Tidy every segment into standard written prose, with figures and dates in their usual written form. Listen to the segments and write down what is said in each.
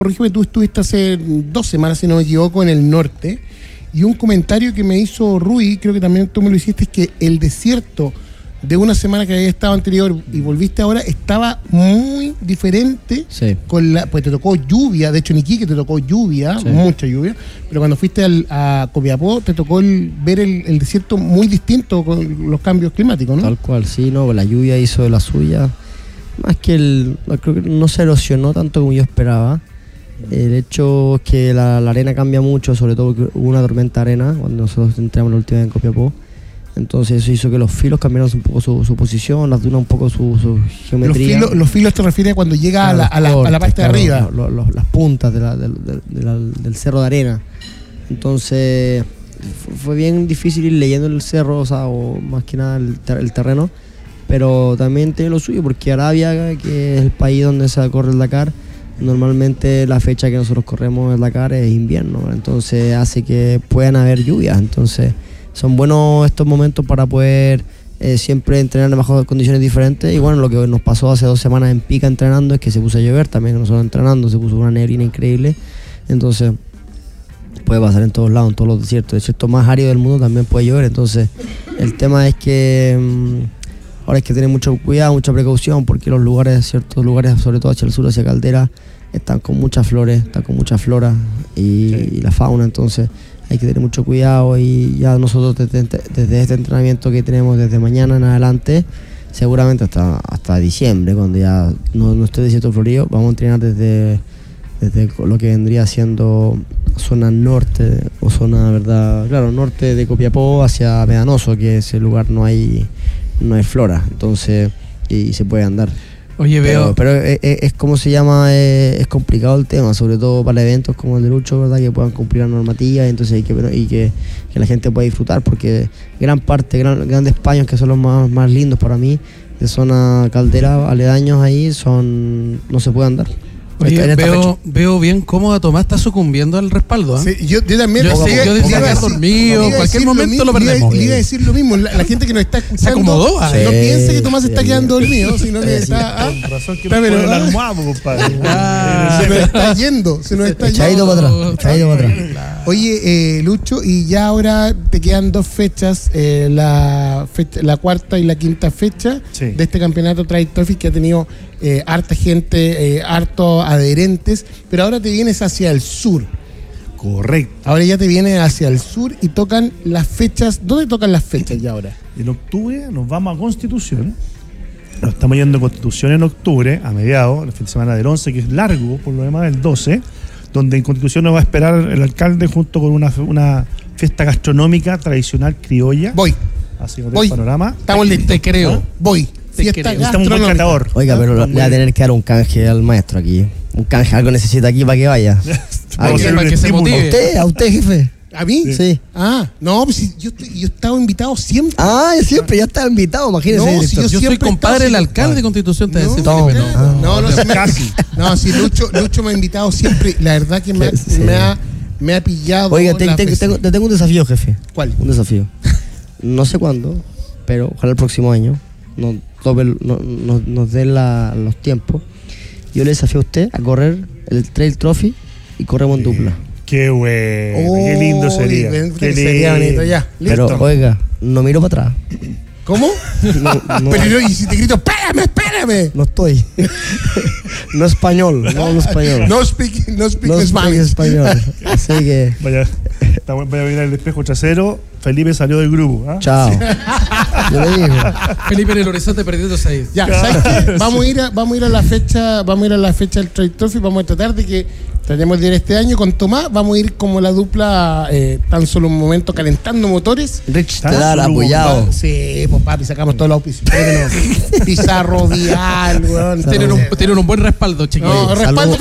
corrígeme, tú estuviste hace 2 semanas, si no me equivoco, en el norte, y un comentario que me hizo Rui, creo que también tú me lo hiciste, es que el desierto de una semana que había estado anterior y volviste ahora estaba muy diferente. Sí. Pues te tocó lluvia, de hecho en Iquique te tocó lluvia, Sí. mucha lluvia, pero cuando fuiste a Copiapó te tocó ver el desierto muy distinto con los cambios climáticos, ¿no? Tal cual, sí, no, la lluvia hizo de la suya. Más que creo que no se erosionó tanto como yo esperaba. El hecho es que la arena cambia mucho, sobre todo porque hubo una tormenta de arena cuando nosotros entramos la última vez en Copiapó. Entonces eso hizo que los filos cambiaron un poco su posición, las dunas un poco su geometría. Los filos te refieres cuando llega Claro, a la parte claro, de arriba. Las puntas del cerro de arena. Entonces fue bien difícil ir leyendo el cerro, o más que nada el terreno. Pero también tiene lo suyo, porque Arabia, que es el país donde se corre el Dakar, normalmente la fecha que nosotros corremos el Dakar es invierno, entonces hace que puedan haber lluvias. Entonces son buenos estos momentos para poder siempre entrenar en mejores condiciones diferentes. Y bueno, lo que nos pasó hace 2 semanas en Pica entrenando es que se puso a llover también, nosotros entrenando, se puso una neblina increíble. Entonces puede pasar en todos lados, en todos los desiertos más áridos del mundo también puede llover. Entonces el tema es que ahora hay que tener mucho cuidado, mucha precaución, porque ciertos lugares, sobre todo hacia el sur, hacia Caldera, están con muchas flores, están con mucha flora y la fauna. Entonces hay que tener mucho cuidado, y ya nosotros desde este entrenamiento que tenemos desde mañana en adelante, seguramente hasta diciembre, cuando ya no esté desierto florido, vamos a entrenar desde lo que vendría siendo zona norte, o zona, verdad, claro, norte de Copiapó hacia Medanoso, que ese lugar no hay flora, entonces, y se puede andar. Oye, veo. Pero es como se llama, es complicado el tema, sobre todo para eventos como el de Lucho, ¿verdad? Que puedan cumplir la normativa, entonces que la gente pueda disfrutar, porque grandes paños que son los más lindos para mí, de zona Caldera, aledaños ahí, no se puede andar. Oye, veo bien cómo Tomás está sucumbiendo al respaldo, ¿eh? Sí, yo también. Yo decía que es dormido, en cualquier momento lo perdemos. Le iba a decir lo mismo, la gente que nos está escuchando. Se acomodó. No piense que Tomás está quedando dormido, sino que está. Con razón que me pone la almohada, compadre. Se nos está yendo. Echadito para atrás. Oye, Lucho, y ya ahora te quedan 2 fechas, la 4ª y la 5ª fecha de este campeonato Trail Trophy, que ha tenido harta gente, hartos adherentes, pero ahora te vienes hacia el sur. Correcto. Ahora ya te vienes hacia el sur y tocan las fechas. ¿Dónde tocan las fechas ya ahora? En octubre nos vamos a Constitución. Nos estamos yendo a Constitución en octubre, a mediados, el fin de semana del 11, que es largo, por lo demás del 12, donde en Constitución nos va a esperar el alcalde junto con una fiesta gastronómica tradicional criolla. Voy. Así como el panorama. Estamos listos. Te creo. ¿Ah? Voy. Necesitamos un buen catador. Oiga, pero le va a tener que dar un canje al maestro aquí. Un canje, algo necesita aquí para que vaya. Para que se motive. ¿A usted, jefe? ¿A mí? Sí. No, pues si yo estaba invitado siempre. Siempre ya estaba invitado, imagínese. No, si Yo soy compadre del alcalde de Constitución, te decía. No, si Lucho me ha invitado siempre. La verdad que me ha pillado. Oiga, te tengo un desafío, jefe. ¿Cuál? Un desafío. No sé cuándo, pero ojalá el próximo año nos den los tiempos. Yo le desafío a usted a correr el Trail Trophy y corremos en dupla. Qué bueno, qué lindo sería. Sería bonito, ya. Pero, listo. oiga, no miro para atrás. ¿Cómo? No, Pero y si te grito, espérame. no estoy. No español. No speak español. Así que. Voy a mirar el espejo trasero. Felipe salió del grupo. Chao. Yo le digo. Felipe en el horizonte perdiendo 6. Ya, ¿sabes qué? Vamos a ir a la fecha del Trail Trophy. Vamos a tratar de que tratemos de ir este año con Tomás. Vamos a ir como la dupla, tan solo un momento calentando motores. Rich te da apoyado. Sí, pues papi, sacamos todos los auspicios. Pizarro, Vial, weón. Tienen un buen respaldo, chiquillos. No, respaldo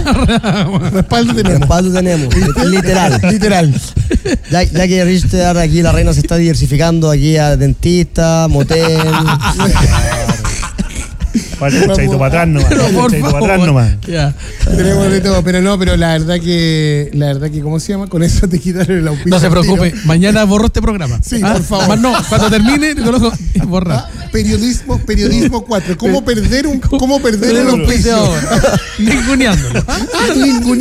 tenemos. Literal. Ya que Rich te da aquí, la reina se está diversificando aquí a dentista, motel. Echadito para atrás nomás. Ya. Tenemos de todo, pero la verdad que, ¿cómo se llama? Con eso te quitaron el auspicio. No se preocupe, mañana borro este programa. Sí, por favor. Más no, cuando termine, te coloco borra. Periodismo 4. ¿Cómo perder el auspicio? Ninguneándolo.